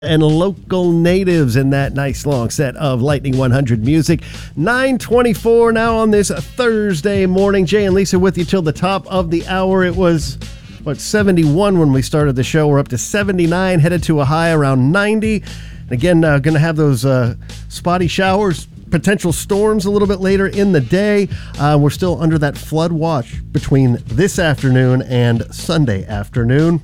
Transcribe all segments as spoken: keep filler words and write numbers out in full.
and local natives in that nice long set of Lightning one hundred music. nine twenty-four now on this Thursday morning. Jay and Lisa with you till the top of the hour. It was, what, seventy-one when we started the show. We're up to seventy-nine, headed to a high around ninety. And again, uh, going to have those uh, spotty showers, potential storms a little bit later in the day. Uh, we're still under that flood watch between this afternoon and Sunday afternoon.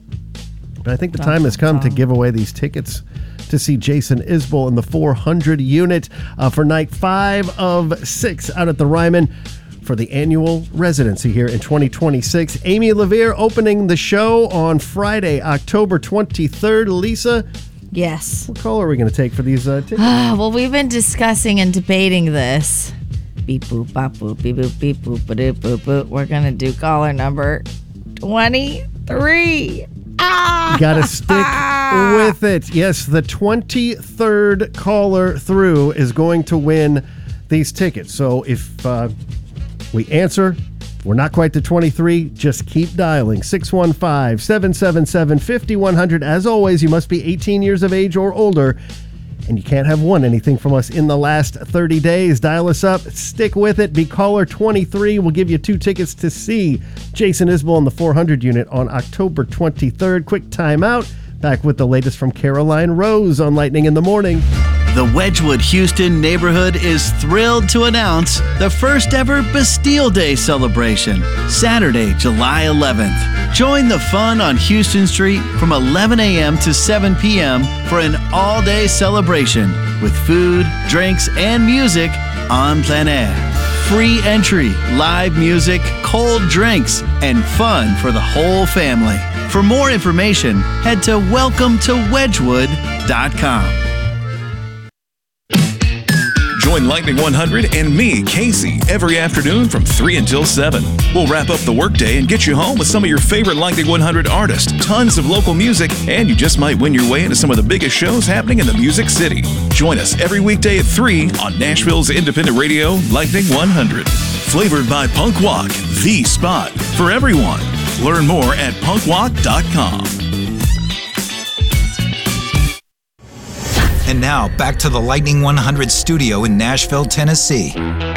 But I think the time has come to give away these tickets to see Jason Isbell in the four hundred unit uh, for night five of six out at the Ryman for the annual residency here in twenty twenty-six. Amy Levere opening the show on Friday, October twenty-third. Lisa? Yes. What call are we going to take for these uh, tickets? Well, we've been discussing and debating this. Beep, boop, bop, boop, beep, boop, beep, boop, ba-doop, boop, boop. We're going to do caller number twenty-three. Ah! You gotta stick with it. Yes, the twenty-third caller through is going to win these tickets. So if uh, we answer, we're not quite to twenty-three, just keep dialing. six one five, seven seven seven, five one zero zero. As always, you must be eighteen years of age or older, and you can't have won anything from us in the last thirty days. Dial us up, stick with it, be caller twenty-three. We'll give you two tickets to see Jason Isbell in the four hundred unit on October twenty-third. Quick timeout. Back with the latest from Caroline Rose on Lightning in the Morning. The Wedgwood Houston neighborhood is thrilled to announce the first ever Bastille Day celebration, Saturday, July eleventh. Join the fun on Houston Street from eleven a.m. to seven p.m. for an all-day celebration with food, drinks, and music en plein air. Free entry, live music, cold drinks, and fun for the whole family. For more information, head to welcome to wedgwood dot com. Join Lightning one hundred and me, Casey, every afternoon from three until seven. We'll wrap up the workday and get you home with some of your favorite Lightning one hundred artists, tons of local music, and you just might win your way into some of the biggest shows happening in the Music City. Join us every weekday at three on Nashville's independent radio, Lightning one hundred. Flavored by Punk Walk, the spot for everyone. Learn more at punk walk dot com. And now, back to the Lightning one hundred studio in Nashville, Tennessee.